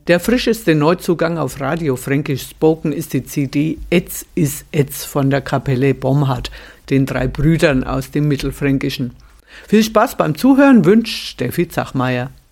Der frischeste Neuzugang auf Radio Fränkisch Spoken ist die CD Etz is Etz von der Kapelle Bomhard, den 3 Brüdern aus dem Mittelfränkischen. Viel Spaß beim Zuhören wünscht Steffi Zachmeier.